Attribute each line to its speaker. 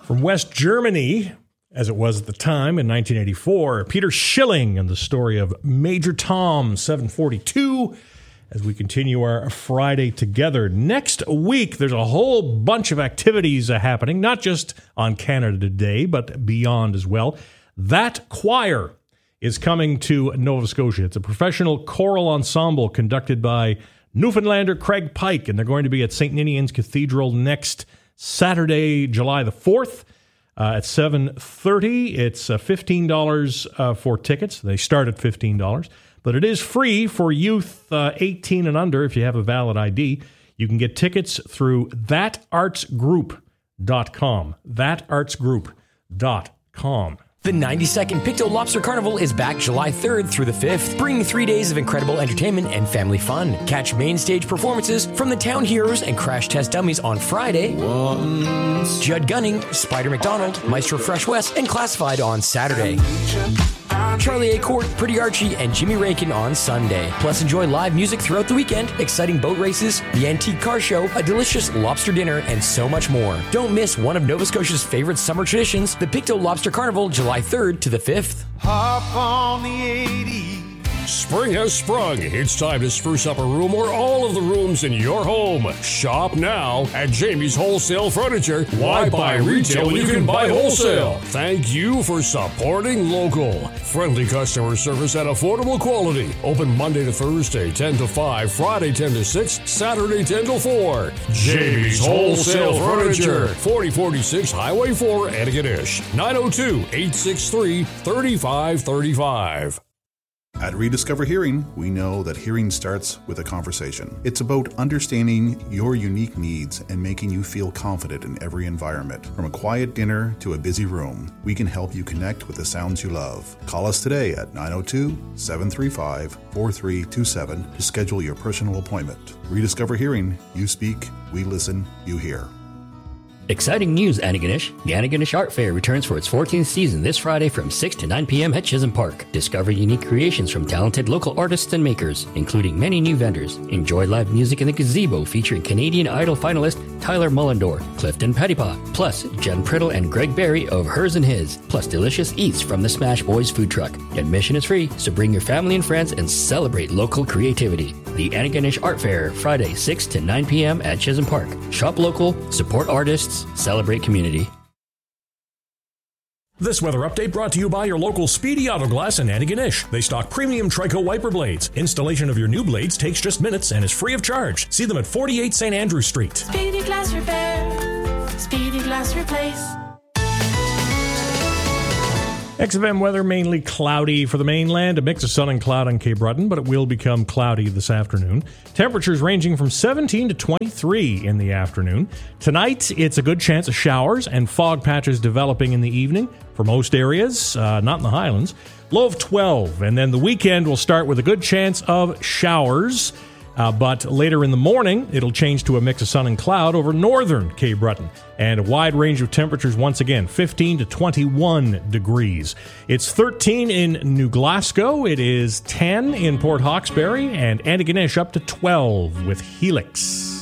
Speaker 1: From West Germany, as it was at the time in 1984, Peter Schilling and the story of Major Tom 742 as we continue our Friday together. Next week, there's a whole bunch of activities happening, not just on Canada Day, but beyond as well. That Choir is coming to Nova Scotia. It's a professional choral ensemble conducted by Newfoundlander Craig Pike, and they're going to be at St. Ninian's Cathedral next Saturday, July the 4th at 7:30. It's $15 for tickets. They start at $15, but it is free for youth 18 and under if you have a valid ID. You can get tickets through thatartsgroup.com. thatartsgroup.com.
Speaker 2: The 92nd Pictou Lobster Carnival is back July 3rd through the 5th, bringing 3 days of incredible entertainment and family fun. Catch main stage performances from the Town Heroes and Crash Test Dummies on Friday. Judd Gunning, Spider McDonald, Maestro Fresh West, and Classified on Saturday. Charlie A. Court, Pretty Archie, and Jimmy Rankin on Sunday. Plus, enjoy live music throughout the weekend, exciting boat races, the antique car show, a delicious lobster dinner, and so much more. Don't miss one of Nova Scotia's favorite summer traditions, the Pictou Lobster Carnival, July 3rd to the 5th.
Speaker 3: Hop on the 80.
Speaker 4: Spring has sprung. It's time to spruce up a room or all of the rooms in your home. Shop now at Jamie's Wholesale Furniture. Why buy retail when you can buy wholesale? Thank you for supporting local. Friendly customer service at affordable quality. Open Monday to Thursday, 10 to 5, Friday 10 to 6, Saturday 10 to 4. Jamie's Wholesale Furniture. 4046 Highway 4, Antigonish. 902-863-3535.
Speaker 5: At Rediscover Hearing, we know that hearing starts with a conversation. It's about understanding your unique needs and making you feel confident in every environment. From a quiet dinner to a busy room, we can help you connect with the sounds you love. Call us today at 902-735-4327 to schedule your personal appointment. Rediscover Hearing, you speak, we listen, you hear.
Speaker 6: Exciting news, Antigonish. The Antigonish Art Fair returns for its 14th season this Friday from 6 to 9 p.m. at Chisholm Park. Discover unique creations from talented local artists and makers, including many new vendors. Enjoy live music in the gazebo featuring Canadian Idol finalist Tyler Mullendore, Clifton Pettipaw, plus Jen Priddle and Greg Berry of Hers and His, plus delicious eats from the Smash Boys food truck. Admission is free, so bring your family and friends and celebrate local creativity. The Antigonish Art Fair, Friday, 6 to 9 p.m. at Chisholm Park. Shop local, support artists, celebrate community.
Speaker 7: This weather update brought to you by your local Speedy Autoglass in Antigonish. They stock premium Trico wiper blades. Installation of your new blades takes just minutes and is free of charge. See them at 48 St. Andrew Street.
Speaker 8: Speedy Glass Repair. Speedy Glass Replace.
Speaker 1: XFM weather mainly cloudy for the mainland, a mix of sun and cloud on Cape Breton, but it will become cloudy this afternoon. Temperatures ranging from 17 to 23 in the afternoon. Tonight, it's a good chance of showers and fog patches developing in the evening for most areas, not in the Highlands. Low of 12, and then the weekend will start with a good chance of showers. But later in the morning, it'll change to a mix of sun and cloud over northern Cape Breton. And a wide range of temperatures once again, 15 to 21 degrees. It's 13 in New Glasgow. It is 10 in Port Hawkesbury. And Antigonish up to 12 with Helix.